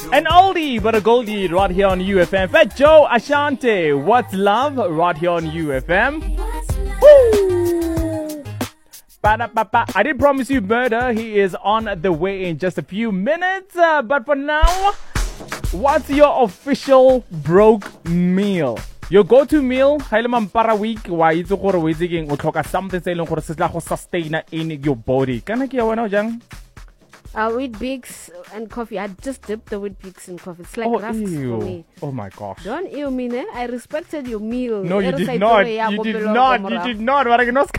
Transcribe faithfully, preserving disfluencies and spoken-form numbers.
An oldie but a goldie right here on U F M. Fat Joe Ashanti, What's Love right here on U F M. Woo! Ba-da-ba-ba. I did promise you murder. He is on the way in just a few minutes. Uh, but for now, what's your official broke meal? Your go-to meal, hailaman para week, why itse gore o itse keng o tlhoka something se e leng gore se tla go sustain in your body. Kana ke ya wena o jang? Uh, wheat bix and coffee. I just dipped the wheat bix in coffee. It's like Oh, rusks ew. for me. Oh my gosh. Don't ew me, ne? I respected your meal. No, you Ere did sa not. itore ya You did kopelo not. ka You morago. did not. What I can